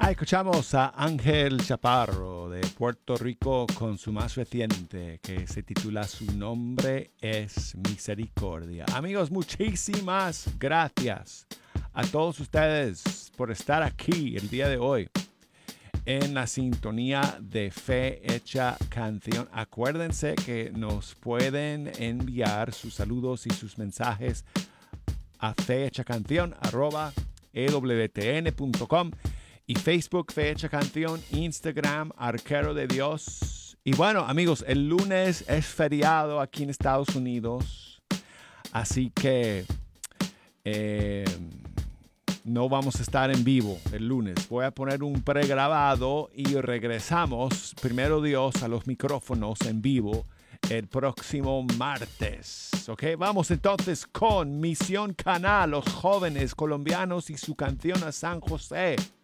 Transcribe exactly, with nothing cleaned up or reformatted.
Ah, escuchamos a Ángel Chaparro de Puerto Rico con su más reciente que se titula Su nombre es Misericordia. Amigos, muchísimas gracias a todos ustedes por estar aquí el día de hoy en la sintonía de Fe Hecha Canción. Acuérdense que nos pueden enviar sus saludos y sus mensajes a fehechacanción arroba e w t n punto com y Facebook Fe Hecha Canción, Instagram Arquero de Dios. Y bueno, amigos, el lunes es feriado aquí en Estados Unidos, así que eh, no vamos a estar en vivo el lunes. Voy a poner un pregrabado y regresamos, primero Dios, a los micrófonos en vivo el próximo martes. ¿Ok? Vamos entonces con Misión Canal, los jóvenes colombianos y su canción a San José.